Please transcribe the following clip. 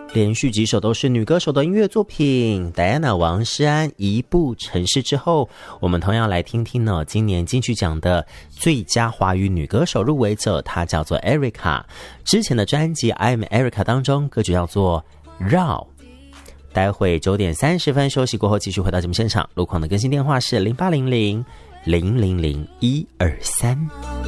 连续几首都是女歌手的音乐作品。戴安娜王诗安一部城市之后，我们同样来听听呢今年金曲奖的最佳华语女歌手入围者，她叫做 Erica。 之前的专辑 I Am Erica 当中歌曲叫做绕。待会9点30分休息过后继续回到节目现场，路况的更新电话是0800000123。